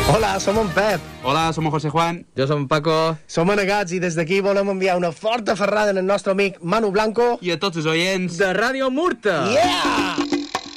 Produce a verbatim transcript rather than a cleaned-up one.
Hola, som en Pep. Hola, som en José Juan. Jo som Paco. Som anegats i des d'aquí volem enviar una forta ferrada al nostre amic Manu Blanco. I a tots els oients De Ràdio Murta. Yeah!